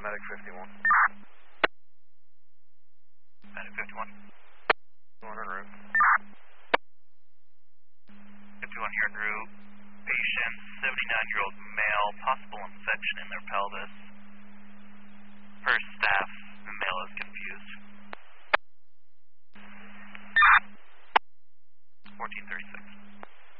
Medic 51. Medic 51. 1 en route. 51 here en route. Patient, 79-year-old male, possible infection in their pelvis. First staff